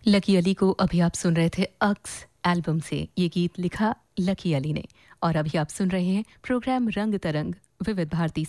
Lucky Ali को अभी आप सुन रहे थे अक्स एल्बम से। ये गीत लिखा लकी अली ने। और अभी आप सुन रहे हैं प्रोग्राम रंग तरंग विविध भारती